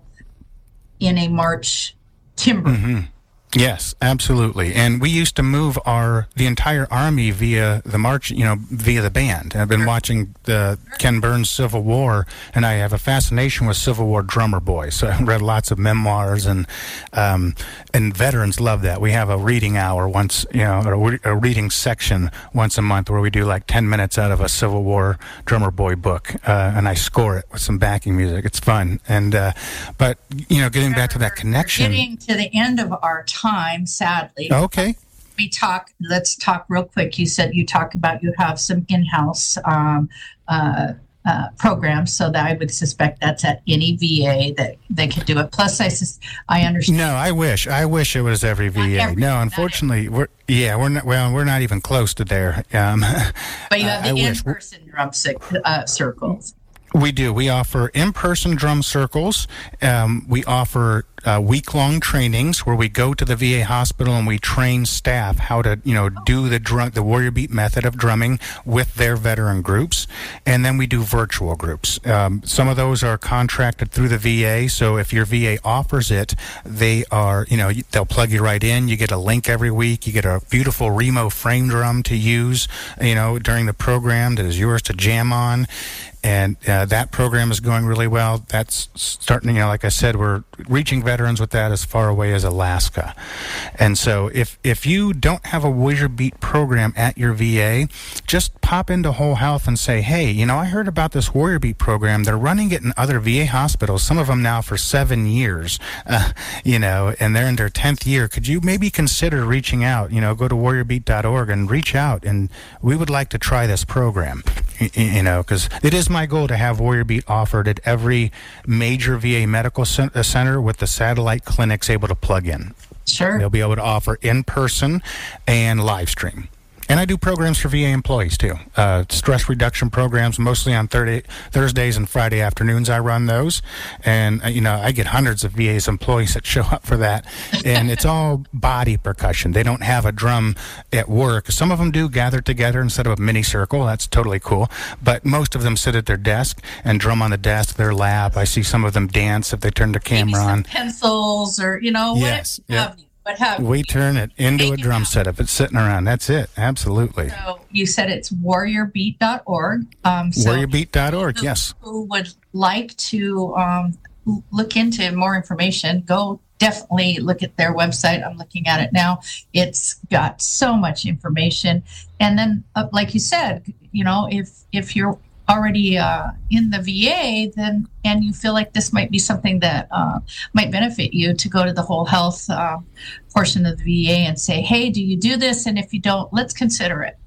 in a march timbre. Mm-hmm. Yes, absolutely. And we used to move our the entire Army via the march, you know, via the band. I've been watching the Ken Burns Civil War, and I have a fascination with Civil War drummer boys. So I read lots of memoirs, and um, and veterans love that. We have a reading hour once, you know, a, a reading section once a month where we do like ten minutes out of a Civil War drummer boy book, uh, and I score it with some backing music. It's fun. And uh, but you know, getting back to that connection. Getting to the end of our time, sadly. Okay. We talk, let's talk real quick. You said you talk about you have some in-house um, uh, uh, programs, so that I would suspect that's at any V A that they could do it. Plus, I, sus- I understand. No, I wish. I wish it was every V A. every, no, unfortunately, we're yeah, we're not. Well, we're not even close to there. Um, but you have the I in-person wish. drum uh, circles. We do. We offer in-person drum circles. Um, we offer uh, week-long trainings where we go to the V A hospital and we train staff how to, you know, do the drum, the Warrior Beat method of drumming with their veteran groups. And then we do virtual groups. Um, some of those are contracted through the V A. So if your V A offers it, they are, you know, they'll plug you right in. You get a link every week. You get a beautiful Remo frame drum to use, you know, during the program that is yours to jam on. And uh, that program is going really well. That's starting, you know, like I said, we're reaching veterans with that as far away as Alaska. And so if if you don't have a Warrior Beat program at your V A, just pop into Whole Health and say, hey, you know, I heard about this Warrior Beat program. They're running it in other V A hospitals, some of them now for seven years, uh, you know, and they're in their tenth year. Could you maybe consider reaching out? You know, go to warrior beat dot org and reach out, and we would like to try this program, you, you know, because it is my goal to have Warrior Beat offered at every major V A medical center with the satellite clinics able to plug in. Sure. They'll be able to offer in-person and live stream. And I do programs for V A employees, too. Uh, stress reduction programs, mostly on Thursday, Thursdays and Friday afternoons. I run those. And, uh, you know, I get hundreds of V A's employees that show up for that. And it's all body percussion. They don't have a drum at work. Some of them do gather together instead of a mini circle. That's totally cool. But most of them sit at their desk and drum on the desk, their lap. I see some of them dance if they turn their camera Maybe some on. pencils or, you know, yes. what have you. What have we turn it into a drum set if it's sitting around. That's it. Absolutely. So you said it's warrior beat dot org. Um, so warrior beat dot org, yes. Who would like to um, look into more information, go definitely look at their website. I'm looking at it now. It's got so much information. And then, uh, like you said, you know, if if you're already uh, in the V A, then and you feel like this might be something that uh, might benefit you, to go to the Whole Health uh, portion of the V A and say, hey, do you do this? And if you don't, let's consider it.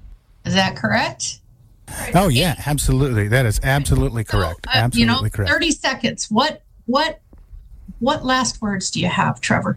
Is that correct? Oh, yeah, absolutely. That is absolutely correct. So, uh, absolutely you know, correct. thirty seconds. What, what, what last words do you have, Trevor?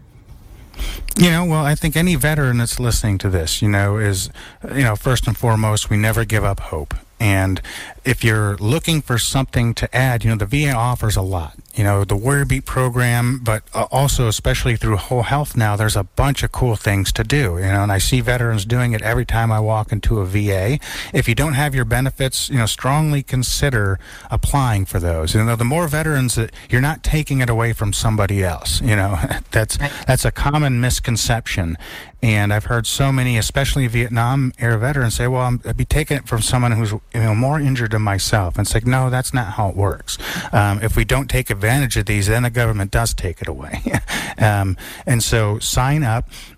You know, well, I think any veteran that's listening to this, you know, is, you know, first and foremost, we never give up hope. And if you're looking for something to add, you know, the V A offers a lot. You know, the Warrior Beat program, but also especially through Whole Health now, there's a bunch of cool things to do, you know, and I see veterans doing it every time I walk into a V A. If you don't have your benefits, you know, strongly consider applying for those. You know, the more veterans that you're not taking it away from somebody else, you know, that's, that's a common misconception. And I've heard so many, especially Vietnam era veterans, say, well, I'm, I'd be taking it from someone who's, you know, more injured than myself. And it's like, no, that's not how it works. Um, if we don't take advantage of these, then the government does take it away. um, and so sign up.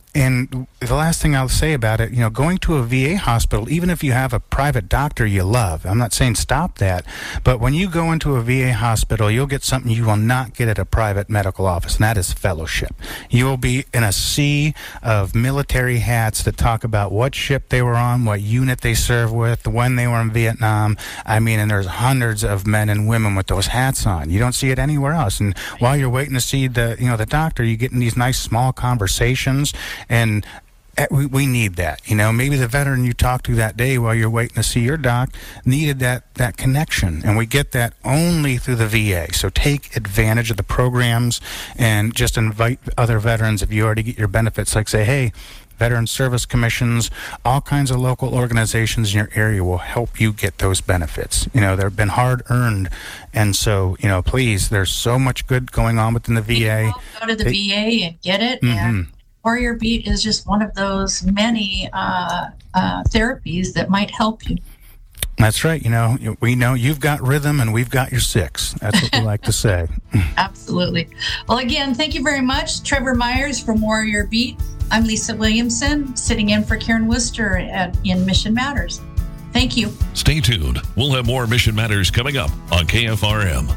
And the last thing I'll say about it, you know, going to a V A hospital, even if you have a private doctor you love, I'm not saying stop that, but when you go into a V A hospital, you'll get something you will not get at a private medical office, and that is fellowship. You will be in a sea of military hats that talk about what ship they were on, what unit they served with, when they were in Vietnam. I mean, and there's hundreds of men and women with those hats on. You don't see it anywhere else. And while you're waiting to see the, you know, the doctor, you get in these nice small conversations. And we, we need that. You know, maybe the veteran you talked to that day while you're waiting to see your doc needed that, that connection. And we get that only through the V A. So take advantage of the programs and just invite other veterans if you already get your benefits. Like say, hey, Veteran Service Commissions, all kinds of local organizations in your area will help you get those benefits. You know, they've been hard earned. And so, you know, please, there's so much good going on within the V A. Go to the they, V A and get it. Mm-hmm. And Warrior Beat is just one of those many uh, uh, therapies that might help you. That's right. You know, we know you've got rhythm and we've got your six. That's what we like to say. Absolutely. Well, again, thank you very much. Trevor Myers from Warrior Beat. I'm Lisa Williamson, sitting in for Karen Worcester at, in Mission Matters. Thank you. Stay tuned. We'll have more Mission Matters coming up on K F R M.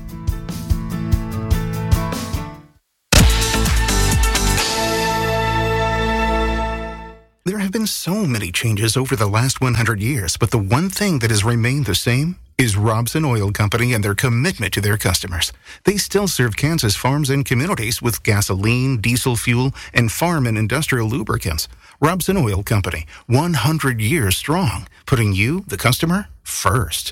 There have been so many changes over the last one hundred years, but the one thing that has remained the same is Robson Oil Company and their commitment to their customers. They still serve Kansas farms and communities with gasoline, diesel fuel, and farm and industrial lubricants. Robson Oil Company, one hundred years strong, putting you, the customer, first.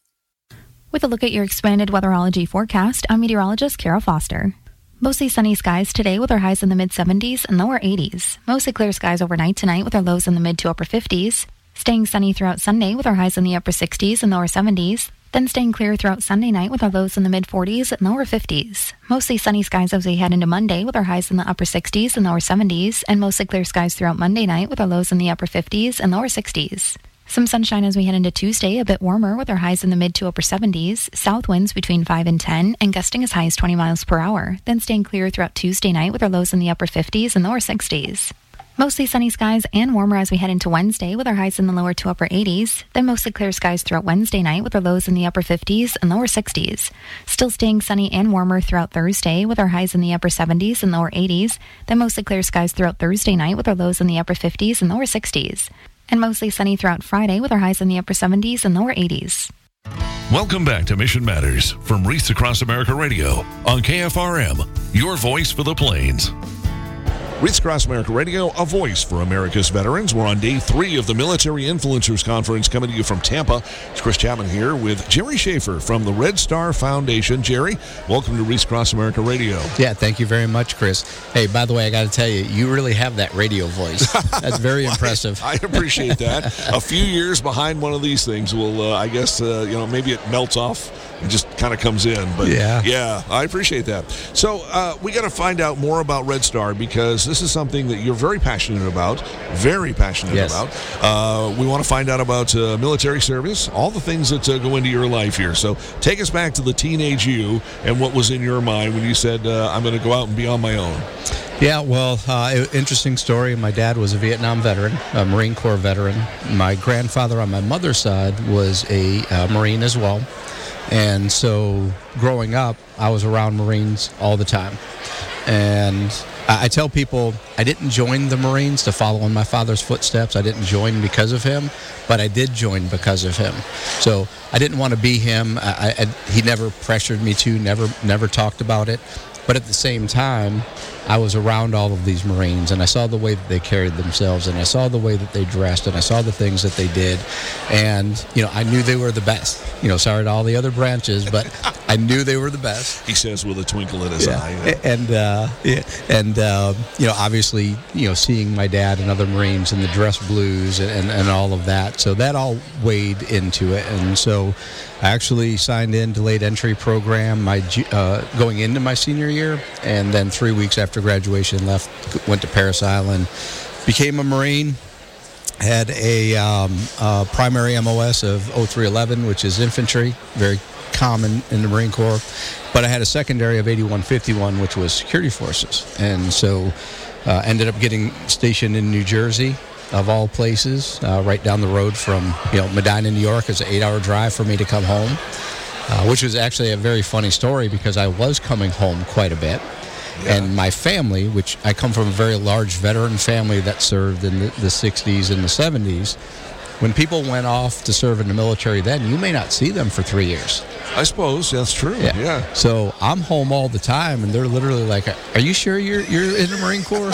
With a look at your expanded weatherology forecast, I'm meteorologist Kara Foster. Mostly sunny skies today with our highs in the mid seventies and lower eighties. Mostly clear skies overnight tonight with our lows in the mid to upper fifties. Staying sunny throughout Sunday with our highs in the upper sixties and lower seventies. Then staying clear throughout Sunday night with our lows in the mid forties and lower fifties. Mostly sunny skies as we head into Monday with our highs in the upper sixties and lower seventies. And mostly clear skies throughout Monday night with our lows in the upper fifties and lower sixties. Some sunshine as we head into Tuesday, a bit warmer with our highs in the mid to upper seventies, south winds between five and ten, and gusting as high as twenty miles per hour, then staying clear throughout Tuesday night with our lows in the upper fifties and lower sixties. Mostly sunny skies and warmer as we head into Wednesday with our highs in the lower to upper eighties, then mostly clear skies throughout Wednesday night with our lows in the upper fifties and lower sixties. Still staying sunny and warmer throughout Thursday with our highs in the upper seventies and lower eighties, then mostly clear skies throughout Thursday night with our lows in the upper fifties and lower sixties. And mostly sunny throughout Friday with our highs in the upper seventies and lower eighties. Welcome back to Mission Matters from Wreaths Across America Radio on K F R M, your voice for the Plains. Wreaths Across America Radio, a voice for America's veterans. We're on day three of the Military Influencers Conference coming to you from Tampa. It's Chris Chapman here with Jerry Schaefer from the Red Star Foundation. Jerry, welcome to Wreaths Across America Radio. Yeah, thank you very much, Chris. Hey, by the way, I got to tell you, you really have that radio voice. That's very well, impressive. I, I appreciate that. A few years behind one of these things will, uh, I guess, uh, you know, maybe it melts off and just kind of comes in. But yeah, yeah, I appreciate that. So uh, we got to find out more about Red Star because this is something that you're very passionate about, very passionate yes. about. Uh, we want to find out about uh, military service, all the things that uh, go into your life here. So take us back to the teenage you and what was in your mind when you said, uh, I'm going to go out and be on my own. Yeah, well, uh, interesting story. My dad was a Vietnam veteran, a Marine Corps veteran. My grandfather on my mother's side was a uh, Marine as well. And so growing up, I was around Marines all the time. And I tell people I didn't join the Marines to follow in my father's footsteps. I didn't join because of him, but I did join because of him. So I didn't want to be him. I, I, he never pressured me to, never, never talked about it. But at the same time, I was around all of these Marines, and I saw the way that they carried themselves, and I saw the way that they dressed, and I saw the things that they did. And, you know, I knew they were the best. You know, sorry to all the other branches, but I knew they were the best. He says with a twinkle in his yeah. eye. Yeah. And, uh, yeah. and uh, you know, obviously, you know, seeing my dad and other Marines in the dress blues and, and, and all of that. So that all weighed into it. And so I actually signed in delayed entry program my uh, going into my senior year, and then three weeks after graduation left, went to Parris Island, became a Marine, had a, um, a primary M O S of oh three eleven, which is infantry, very common in the Marine Corps, but I had a secondary of eighty-one fifty-one, which was security forces. And so Uh, ended up getting stationed in New Jersey, of all places, uh, right down the road from, you know, Medina, New York. It's an eight-hour drive for me to come home, uh, which was actually a very funny story because I was coming home quite a bit. Yeah. And my family, which I come from a very large veteran family that served in the, the sixties and the seventies, when people went off to serve in the military then, you may not see them for three years. I suppose that's true. Yeah. yeah. So I'm home all the time, and they're literally like, "Are you sure you're you're in the Marine Corps?"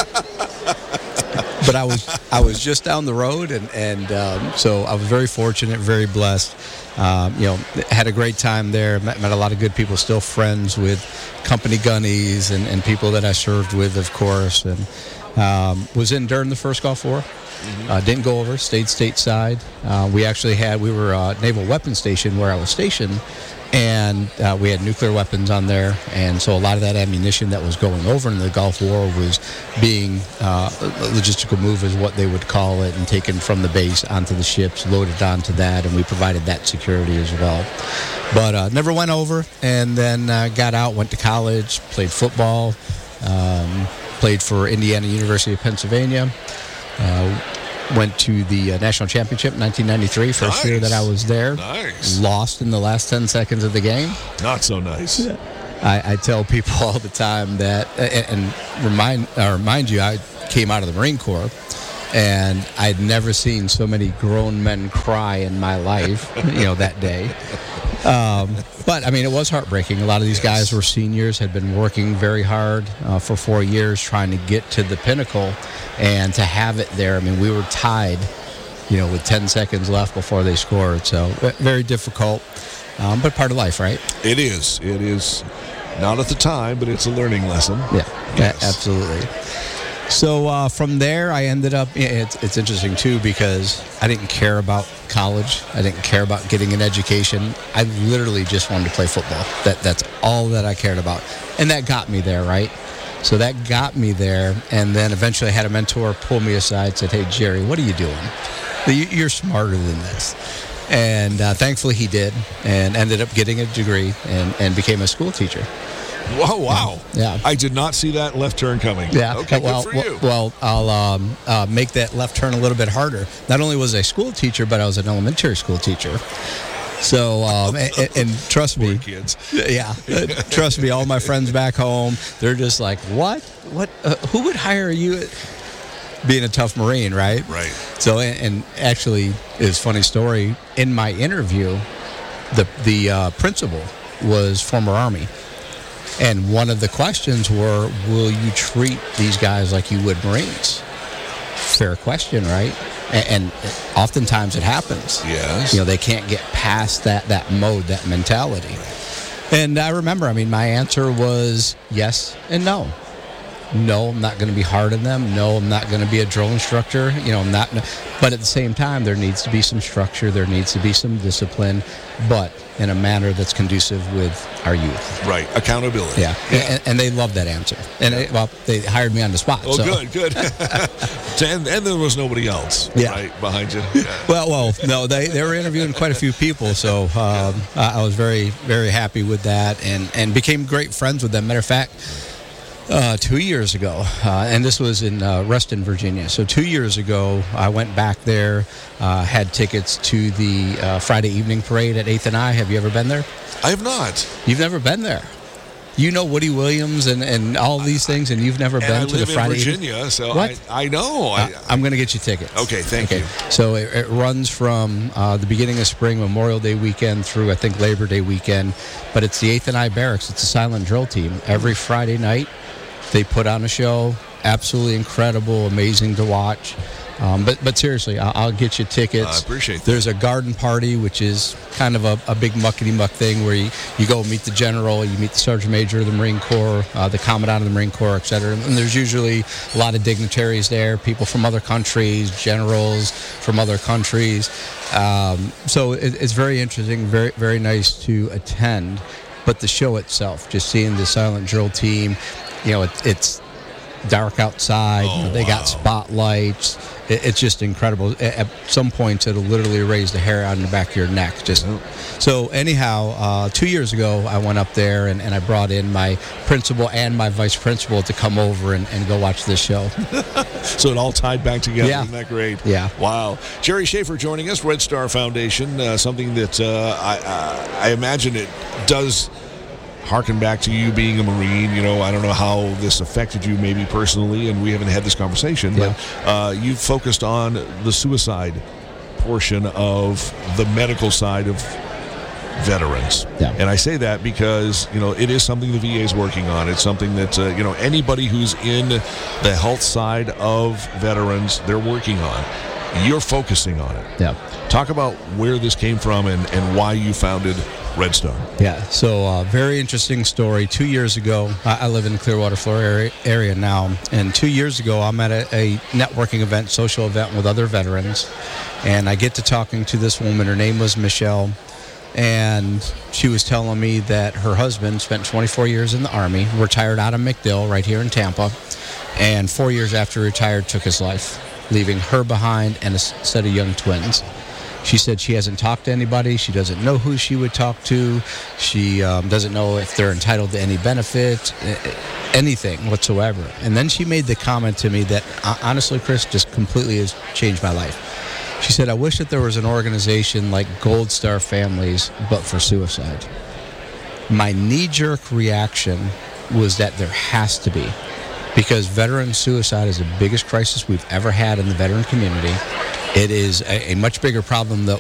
But I was I was just down the road, and and um, so I was very fortunate, very blessed. Um, you know, had a great time there. Met, met a lot of good people. Still friends with company gunnies and, and people that I served with, of course. And um, was in during the first Gulf War. Mm-hmm. Uh, didn't go over. Stayed stateside. Uh, we actually had we were uh, Naval Weapons Station where I was stationed. And uh, we had nuclear weapons on there, and so a lot of that ammunition that was going over in the Gulf War was being uh, a logistical move, is what they would call it, and taken from the base onto the ships, loaded onto that, and we provided that security as well. But uh, never went over, and then uh, got out, went to college, played football, um, played for Indiana University of Pennsylvania. Uh, Went to the uh, national championship in nineteen ninety-three, first nice. year that I was there. Nice. Lost in the last ten seconds of the game. Not so nice. I, I tell people all the time that, and, and remind uh, remind you, I came out of the Marine Corps, and I'd never seen so many grown men cry in my life, you know, that day. Um, but, I mean, it was heartbreaking. A lot of these yes. guys were seniors, had been working very hard uh, for four years trying to get to the pinnacle, and to have it there. I mean, we were tied, you know, with ten seconds left before they scored. So, very difficult, um, but part of life, right? It is. It is. Not at the time, but it's a learning lesson. Yeah, yes. a- absolutely. So uh, from there, I ended up, it's, it's interesting too, because I didn't care about college. I didn't care about getting an education. I literally just wanted to play football. That That's all that I cared about. And that got me there, right? So that got me there. And then eventually I had a mentor pull me aside and said, "Hey, Jerry, what are you doing? You're smarter than this." And uh, thankfully he did, and ended up getting a degree and, and became a school teacher. Whoa, wow. Yeah. I did not see that left turn coming. Yeah. Okay, well, good for you. Well, I'll um, uh, make that left turn a little bit harder. Not only was I a school teacher, but I was an elementary school teacher. So, um, and, and trust me, kids. yeah, trust me, all my friends back home, they're just like, what? What? Uh, who would hire you? Being a tough Marine, right? Right. So, and, and actually, it's a funny story. In my interview, the the uh, principal was former Army. And one of the questions were, will you treat these guys like you would Marines? Fair question, right? And, and oftentimes it happens. Yes. You know, they can't get past that, that mode, that mentality. And I remember, I mean, my answer was yes and no. No, I'm not going to be hard on them. No, I'm not going to be a drill instructor. You know, I'm not. But at the same time, there needs to be some structure. There needs to be some discipline, but in a manner that's conducive with our youth. Right. Accountability. Yeah. yeah. And, and they loved that answer. And, it, well, they hired me on the spot. Oh, so. good, good. and, and there was nobody else yeah. right behind you. Yeah. Well, well, no, they, they were interviewing quite a few people, so um, I was very, very happy with that, and, and became great friends with them. Matter of fact, Uh, two years ago, uh, and this was in uh, Reston, Virginia. So two years ago, I went back there, uh, had tickets to the uh, Friday evening parade at eighth and I. Have you ever been there? I have not. You've never been there? You know Woody Williams and, and all these things, and you've never and been I to the Friday evening? I live in evening? Virginia, so what? I, I know. Uh, I, I'm going to get you tickets. Okay, thank okay. you. So it, it runs from uh, the beginning of spring, Memorial Day weekend, through, I think, Labor Day weekend. But it's the eighth and I Barracks. It's a silent drill team. Every Friday night, they put on a show, absolutely incredible, amazing to watch. Um, but but seriously, I'll, I'll get you tickets. I appreciate that. There's a garden party, which is kind of a, a big muckety-muck thing where you, you go meet the general, you meet the sergeant major of the Marine Corps, uh, the commandant of the Marine Corps, et cetera. And there's usually a lot of dignitaries there, people from other countries, generals from other countries. Um, so it, it's very interesting, very very nice to attend. But the show itself, just seeing the silent drill team, you know, it, it's dark outside. Oh, you know, they wow. got spotlights. It, it's just incredible. At, at some points, it'll literally raise the hair on the back of your neck. Just so anyhow, uh, two years ago, I went up there and, and I brought in my principal and my vice principal to come over and, and go watch this show. So it all tied back together. Yeah. Isn't that great? Yeah. Wow. Jerry Schaefer joining us, Red Star Foundation, uh, something that uh, I, uh, I imagine it does harken back to you being a Marine. You know, I don't know how this affected you maybe personally, and we haven't had this conversation, Yeah. but uh, you've focused on the suicide portion of the medical side of veterans. Yeah. And I say that because, you know, it is something the V A is working on. It's something that, uh, you know, anybody who's in the health side of veterans, they're working on. You're focusing on it. Yeah. Talk about where this came from and, and why you founded Red Star. Yeah, so uh, very interesting story. Two years ago, I, I live in the Clearwater, Florida area, area now, and two years ago, I'm at a, a networking event, social event with other veterans, and I get to talking to this woman. Her name was Michelle, and she was telling me that her husband spent twenty-four years in the Army, retired out of MacDill right here in Tampa, and four years after he retired, took his life, leaving her behind and a set of young twins. She said she hasn't talked to anybody. She doesn't know who she would talk to. She um, doesn't know if they're entitled to any benefit, anything whatsoever. And then she made the comment to me that, honestly, Chris, just completely has changed my life. She said, I wish that there was an organization like Gold Star Families, but for suicide. My knee-jerk reaction was that there has to be, because veteran suicide is the biggest crisis we've ever had in the veteran community. It is a, a much bigger problem that